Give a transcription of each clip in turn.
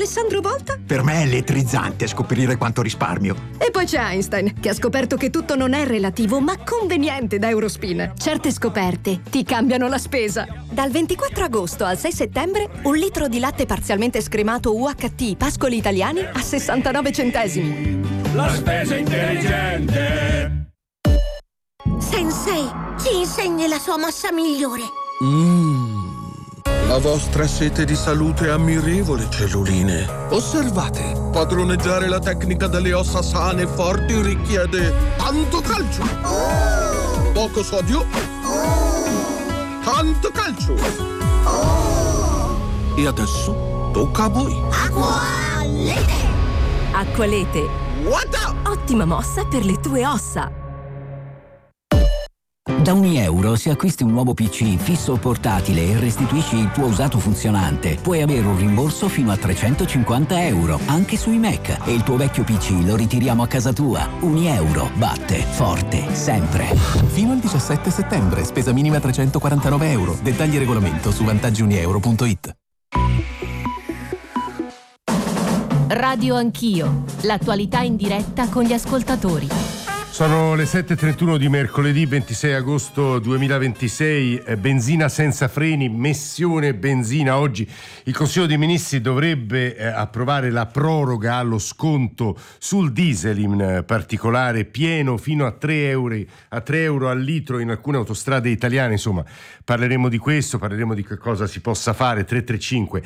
Alessandro Volta? Per me è elettrizzante scoprire quanto risparmio. E poi c'è Einstein, che ha scoperto che tutto non è relativo, ma conveniente da Eurospin. Certe scoperte ti cambiano la spesa. Dal 24 agosto al 6 settembre, 1 litro di latte parzialmente scremato UHT Pascoli Italiani a 69 centesimi. La spesa intelligente. Sensei, ci insegni la sua mossa migliore. La vostra sete di salute è ammirevole, celluline. Osservate, padroneggiare la tecnica delle ossa sane e forti richiede tanto calcio, poco sodio, tanto calcio. E adesso tocca a voi. Acqualete! Acqualete. What? Ottima mossa per le tue ossa. Da €1 se acquisti un nuovo PC fisso o portatile e restituisci il tuo usato funzionante, puoi avere un rimborso fino a €350, anche sui Mac, e il tuo vecchio PC lo ritiriamo a casa tua. €1 batte forte sempre. Fino al 17 settembre, spesa minima €349. Dettagli e regolamento su vantaggiunieuro.it. Radio Anch'io, l'attualità in diretta con gli ascoltatori. Sono le 7:31 di mercoledì 26 agosto 2026, benzina senza freni, missione benzina. Oggi il Consiglio dei Ministri dovrebbe approvare la proroga allo sconto sul diesel, in particolare pieno fino a 3 euro al litro in alcune autostrade italiane. Insomma, parleremo di questo, parleremo di che cosa si possa fare. 335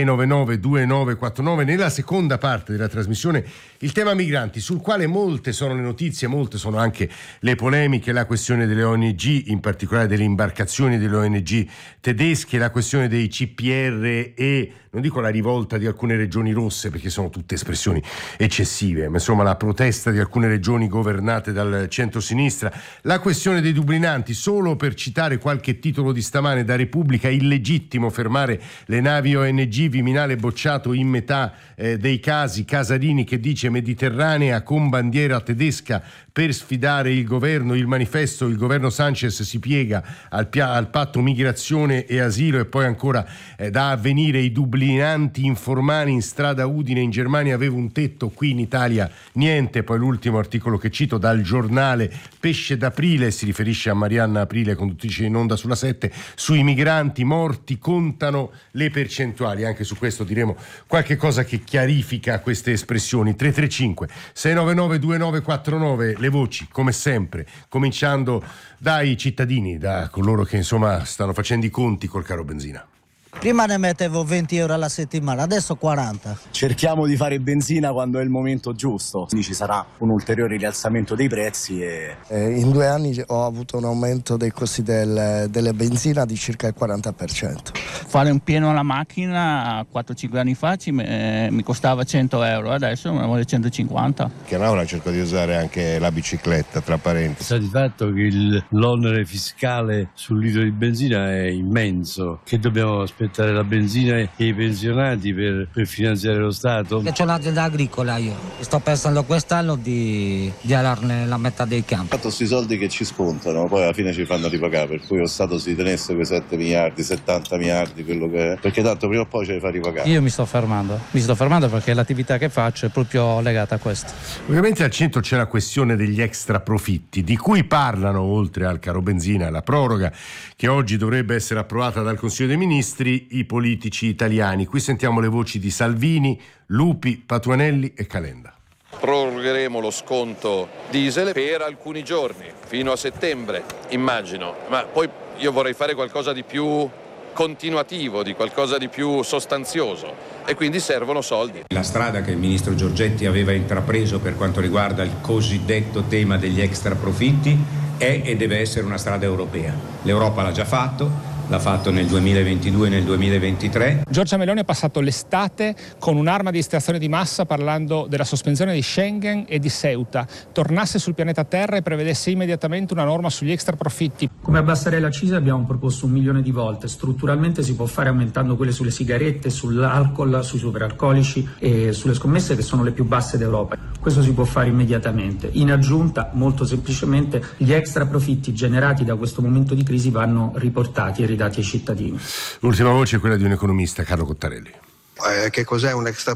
699 2949. Nella seconda parte della trasmissione il tema migranti, sul quale molte sono le notizie, molte sono anche le polemiche, la questione delle ONG, in particolare delle imbarcazioni delle ONG tedesche, la questione dei CPR e, non dico la rivolta di alcune regioni rosse perché sono tutte espressioni eccessive, ma insomma la protesta di alcune regioni governate dal centro-sinistra, la questione dei dublinanti, solo per citare qualche titolo di stamane da Repubblica: illegittimo fermare le navi ONG, Viminale bocciato in metà dei casi, Casarini che dice Mediterranea con bandiera tedesca per sfidare il governo, il manifesto, il governo Sanchez si piega al patto migrazione e asilo, e poi ancora da Avvenire i dublinanti informali in strada Udine, in Germania aveva un tetto, qui in Italia niente. Poi l'ultimo articolo che cito dal Giornale, pesce d'aprile, si riferisce a Marianna Aprile, conduttrice in onda sulla 7, sui migranti morti contano le percentuali. Anche su questo diremo qualche cosa che chiarifica queste espressioni. 335 699 2949, le voci come sempre, cominciando dai cittadini, da coloro che insomma stanno facendo i conti col caro benzina. Prima ne mettevo 20 euro alla settimana, adesso 40. Cerchiamo di fare benzina quando è il momento giusto, quindi ci sarà un ulteriore rialzamento dei prezzi. In 2 anni ho avuto un aumento dei costi delle benzina di circa il 40%. Fare un pieno alla macchina 4-5 anni fa mi costava 100 euro, adesso me ne vuole 150. Chiamavola, cerco di usare anche la bicicletta, tra parentesi. Sta di fatto che l'onere fiscale sul litro di benzina è immenso, che dobbiamo aspettare la benzina e i pensionati per finanziare lo Stato. C'ho un'azienda agricola io, sto pensando quest'anno di darne la metà dei campi. Fatto questi soldi che ci scontano, poi alla fine ci fanno ripagare, per cui lo Stato si tenesse quei 7 miliardi, 70 miliardi, quello che è, perché tanto prima o poi ce li fa ripagare. Io mi sto fermando perché l'attività che faccio è proprio legata a questo. Ovviamente al centro c'è la questione degli extra profitti, di cui parlano, oltre al caro benzina, la proroga che oggi dovrebbe essere approvata dal Consiglio dei Ministri, i politici italiani. Qui sentiamo le voci di Salvini, Lupi, Patuanelli e Calenda. Prorogheremo lo sconto diesel per alcuni giorni, fino a settembre, immagino, ma poi io vorrei fare qualcosa di più continuativo, di qualcosa di più sostanzioso, e quindi servono soldi. La strada che il ministro Giorgetti aveva intrapreso per quanto riguarda il cosiddetto tema degli extra profitti è e deve essere una strada europea. L'Europa l'ha già fatto. L'ha fatto nel 2022 e nel 2023. Giorgia Meloni ha passato l'estate con un'arma di estrazione di massa parlando della sospensione di Schengen e di Ceuta. Tornasse sul pianeta Terra e prevedesse immediatamente una norma sugli extra profitti. Come abbassare l'accisa abbiamo proposto 1 milione di volte. Strutturalmente si può fare aumentando quelle sulle sigarette, sull'alcol, sui superalcolici e sulle scommesse, che sono le più basse d'Europa. Questo si può fare immediatamente. In aggiunta, molto semplicemente, gli extra profitti generati da questo momento di crisi vanno riportati e dati ai cittadini. L'ultima voce è quella di un economista, Carlo Cottarelli. Che cos'è un extra